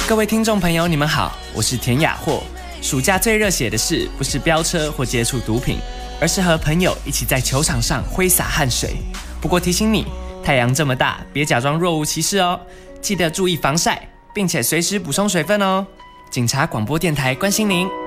各位听众朋友，你们好，我是田雅霍。暑假最热血的事，不是飙车或接触毒品，而是和朋友一起在球场上挥洒汗水。不过提醒你，太阳这么大，别假装若无其事哦。记得注意防晒，并且随时补充水分哦。警察广播电台关心您。